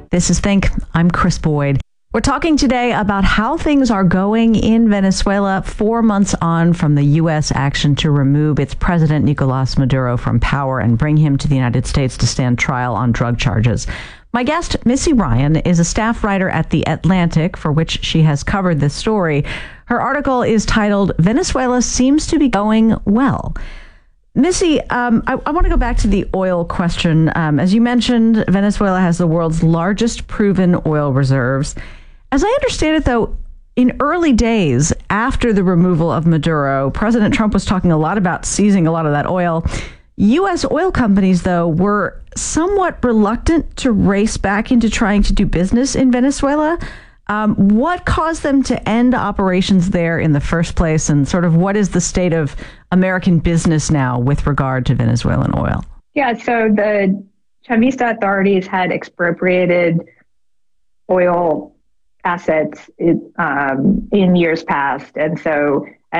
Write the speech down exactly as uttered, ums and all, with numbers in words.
This is Think. I'm Chris Boyd. We're talking today about how things are going in Venezuela four months on from the U S action to remove its president, Nicolas Maduro, from power and bring him to the United States to stand trial on drug charges. My guest, Missy Ryan, is a staff writer at The Atlantic, for which she has covered this story. Her article is titled, Venezuela Seems to Be Going Well. Missy, um, I, I want to go back to the oil question. Um, as you mentioned, Venezuela has the world's largest proven oil reserves. As I understand it, though, in early days after the removal of Maduro, President Trump was talking a lot about seizing a lot of that oil. U S oil companies, though, were somewhat reluctant to race back into trying to do business in Venezuela. Um, what caused them to end operations there in the first place? And sort of what is the state of American business now with regard to Venezuelan oil? Yeah, so the Chavista authorities had expropriated oil assets um, in years past. And so